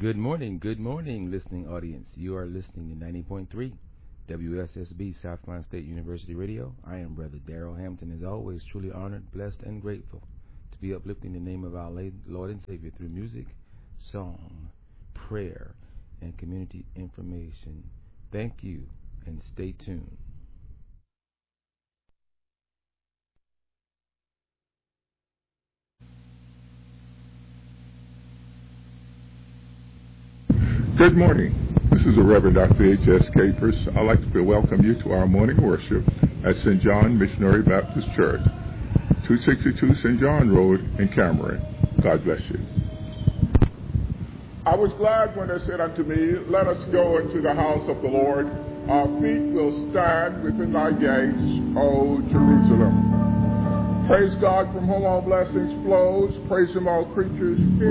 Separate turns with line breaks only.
Good morning, listening audience. You are listening to 90.3 WSSB, South Carolina State University Radio. I am Brother Darrell Hampton, as always, truly honored, blessed, and grateful to be uplifting the name of our Lord and Savior through music, song, prayer, and community information. Thank you, and stay tuned.
Good morning. This is the Reverend Dr. H.S. Capers. I'd like to welcome you to our morning worship at St. John Missionary Baptist Church, 262 St. John Road in Cameron. God bless you. I was glad when they said unto me, let us go into the house of the Lord. Our feet will stand within thy gates, O Jerusalem. Praise God from whom all blessings flows. Praise him, all creatures.